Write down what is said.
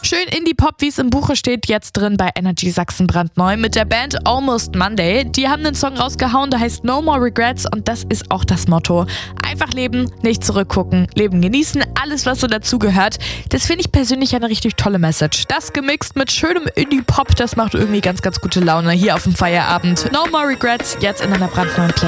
Schön Indie-Pop, wie es im Buche steht, jetzt drin bei Energy Sachsen brandneu mit der Band Almost Monday. Die haben einen Song rausgehauen, der heißt No More Regrets und das ist auch das Motto. Einfach leben, nicht zurückgucken, Leben genießen, alles was so dazugehört. Das finde ich persönlich eine richtig tolle Message. Das gemixt mit schönem Indie-Pop, das macht irgendwie ganz, ganz gute Laune hier auf dem Feierabend. No More Regrets, jetzt in einer brandneuen Playlist.